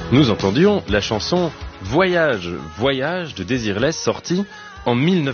Nous entendions la chanson Voyage, Voyage de Désirless sortie en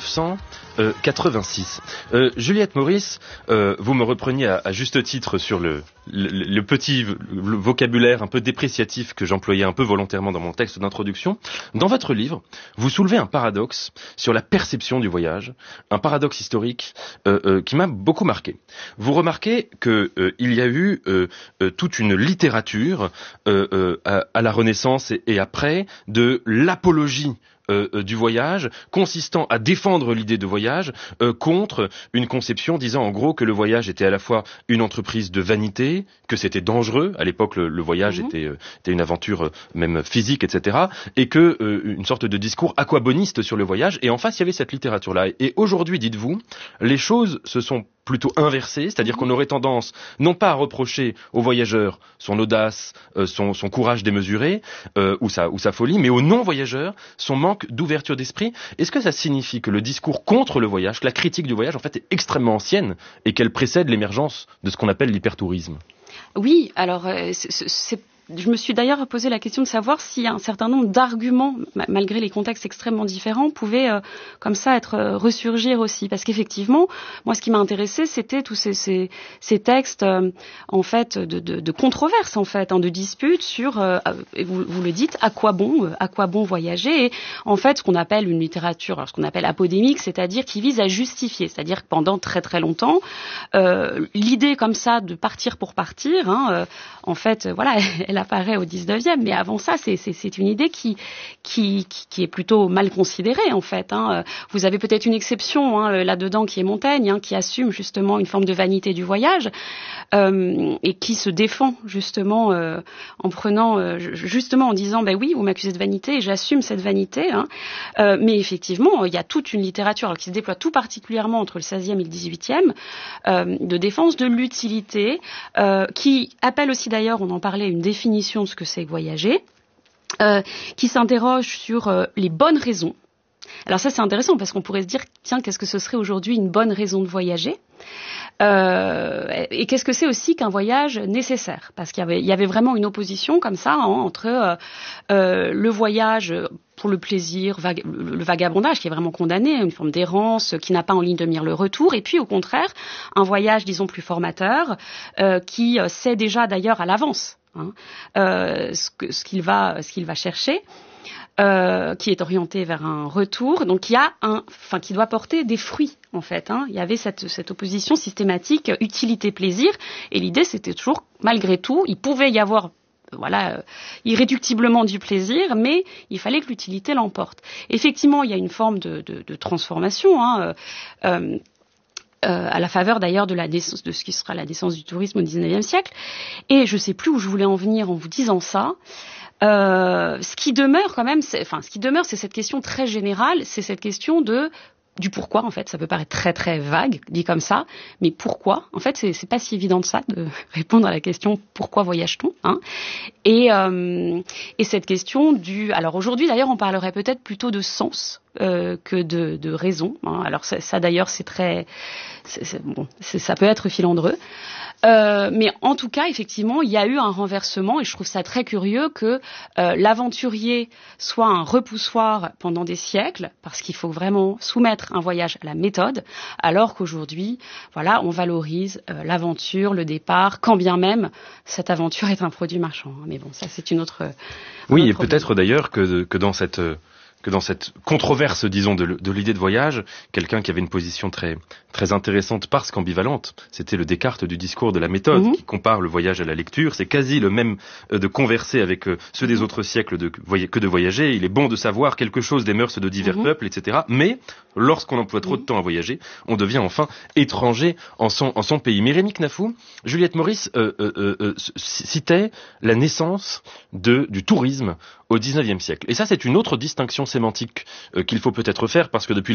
1986. Juliette Maurice, vous me repreniez à juste titre sur le petit vocabulaire un peu dépréciatif que j'employais un peu volontairement dans mon texte d'introduction. Dans votre livre, vous soulevez un paradoxe sur la perception du voyage, un paradoxe historique qui m'a beaucoup marqué. Vous remarquez que il y a eu toute une littérature à la Renaissance et après de l'apologie du voyage, consistant à défendre l'idée de voyage contre une conception disant en gros que le voyage était à la fois une entreprise de vanité, que c'était dangereux, à l'époque le voyage était une aventure même physique, etc., et que une sorte de discours aquaboniste sur le voyage, et en face il y avait cette littérature-là. Et aujourd'hui, dites-vous, les choses se sont plutôt inversées, c'est-à-dire qu'on aurait tendance non pas à reprocher au voyageur son audace, son courage démesuré ou sa folie, mais au non-voyageur son manque d'ouverture d'esprit. Est-ce que ça signifie que le discours contre le voyage, que la critique du voyage en fait est extrêmement ancienne et qu'elle précède l'émergence de ce qu'on appelle l'hypertourisme ? Oui, alors je me suis d'ailleurs posé la question de savoir si un certain nombre d'arguments, malgré les contextes extrêmement différents, pouvaient comme ça être ressurgir aussi. Parce qu'effectivement, moi, ce qui m'a intéressé, c'était tous ces textes, en fait, de controverses, en fait, de disputes sur, vous le dites, à quoi bon voyager, et en fait, ce qu'on appelle une littérature, alors ce qu'on appelle apodémique, c'est-à-dire qui vise à justifier, c'est-à-dire que pendant très très longtemps, l'idée comme ça de partir pour partir, en fait, voilà, elle apparaît au 19e, mais avant ça, c'est une idée qui est plutôt mal considérée, en fait. Vous avez peut-être une exception là-dedans, qui est Montaigne, qui assume justement une forme de vanité du voyage, et qui se défend justement en prenant, justement en disant, ben oui, vous m'accusez de vanité, et j'assume cette vanité. Mais effectivement, il y a toute une littérature qui se déploie tout particulièrement entre le 16e et le 18e, de défense de l'utilité, qui appelle aussi d'ailleurs, on en parlait, une définition de ce que c'est que voyager, qui s'interroge sur les bonnes raisons. Alors ça, c'est intéressant parce qu'on pourrait se dire, tiens, qu'est-ce que ce serait aujourd'hui une bonne raison de voyager ? Et qu'est-ce que c'est aussi qu'un voyage nécessaire ? Parce qu'il y avait vraiment une opposition comme ça entre le voyage pour le plaisir, le vagabondage qui est vraiment condamné, une forme d'errance qui n'a pas en ligne de mire le retour, et puis au contraire, un voyage, disons, plus formateur, qui sait déjà d'ailleurs à l'avance ce qu'il va chercher. Qui est orienté vers un retour, donc qui doit porter des fruits en fait. Il y avait cette opposition systématique utilité-plaisir, et l'idée c'était toujours, malgré tout, il pouvait y avoir irréductiblement du plaisir, mais il fallait que l'utilité l'emporte. Effectivement, il y a une forme de transformation. À la faveur d'ailleurs de ce qui sera la naissance du tourisme au XIXe siècle. Et je ne sais plus où je voulais en venir en vous disant ça. Ce qui demeure, c'est cette question très générale, c'est cette question du pourquoi, en fait. Ça peut paraître très très vague, dit comme ça, mais pourquoi ? En fait, c'est pas si évident de ça, de répondre à la question pourquoi voyage-t-on ? Et cette question alors aujourd'hui d'ailleurs, on parlerait peut-être plutôt de sens que de raison. Alors ça d'ailleurs, ça peut être filandreux. Mais en tout cas, effectivement, il y a eu un renversement, et je trouve ça très curieux que l'aventurier soit un repoussoir pendant des siècles, parce qu'il faut vraiment soumettre un voyage à la méthode, alors qu'aujourd'hui, on valorise l'aventure, le départ, quand bien même cette aventure est un produit marchand. Mais bon, ça c'est une autre. Oui, et peut-être d'ailleurs que dans cette controverse, disons, de l'idée de voyage, quelqu'un qui avait une position très, très intéressante parce qu'ambivalente, c'était le Descartes du discours de la méthode, qui compare le voyage à la lecture. C'est quasi le même de converser avec ceux des autres siècles que de voyager. Il est bon de savoir quelque chose des mœurs de divers peuples, etc. Mais, lorsqu'on emploie trop de temps à voyager, on devient enfin étranger en son pays. Mais Rémi Knafou, Juliette Maurice citait la naissance du tourisme au XIXe siècle. Et ça, c'est une autre distinction sémantique qu'il faut peut-être faire, parce que depuis